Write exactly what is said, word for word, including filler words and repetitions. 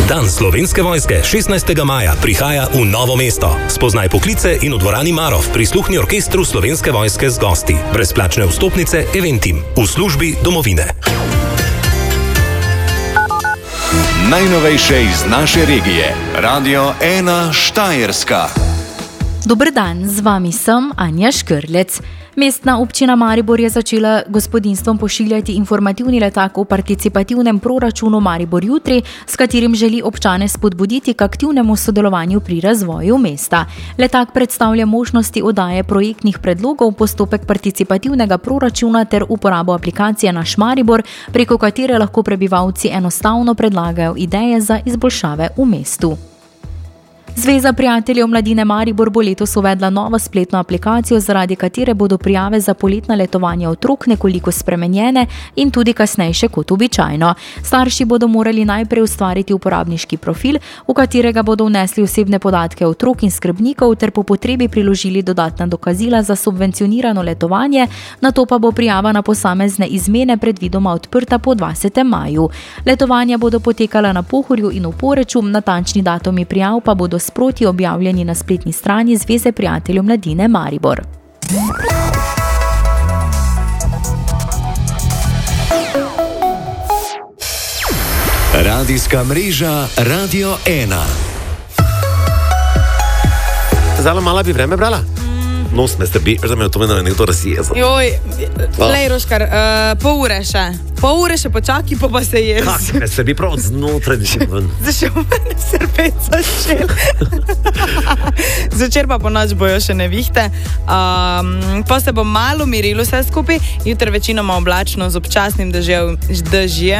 Dan Slovenske vojske šestnajstega maja prihaja v Novo mesto. Spoznaj poklice in v dvorani Marof prisluhni orkestru Slovenske vojske z gosti. Brezplačne vstopnice Eventim v službi domovine. Najnovejše iz naše regije. Radio ena Štajerska. Dober dan, z vami sem Anja Škrlec. Mestna občina Maribor je začela gospodinjstvom pošiljati informativni letak o participativnem proračunu Maribor jutri, s katerim želi občane spodbuditi k aktivnemu sodelovanju pri razvoju mesta. Letak predstavlja možnosti oddaje projektnih predlogov, postopek participativnega proračuna ter uporabo aplikacije Naš Maribor, preko katere lahko prebivalci enostavno predlagajo ideje za izboljšave v mestu. Zveza prijateljev mladine Maribor bo letos uvedla novo spletno aplikacijo, zaradi katere bodo prijave za poletna letovanja otrok nekoliko spremenjene in tudi kasnejše kot običajno. Starši bodo morali najprej ustvariti uporabniški profil, v katerega bodo vnesli osebne podatke otrok in skrbnikov ter po potrebi priložili dodatna dokazila za subvencionirano letovanje, nato pa bo prijava na posamezne izmene predvidoma odprta po dvajsetem maju. Letovanja bodo potekala na Pohorju in v Poreču, natančni datumi prijav pa bodo sproti objavljeni na spletni strani Zveze prijateljev mladine Maribor. Radijska mreža Radio ena. Zalo mala bi vreme brala? Nos me strbi, da me to meni nekdo razjeza. Joj, lej Roškar, uh, pol ure še. Pol ure še počaki, pa pa se jez. Kak me strbi prav znotraj, da še ven. Zašel mene srpet začel. Zvečer pa po noč bojo še nevihte. Um, pa se bo malo mirilo vse skupaj. Jutri večinoma oblačno z občasnim dežjem.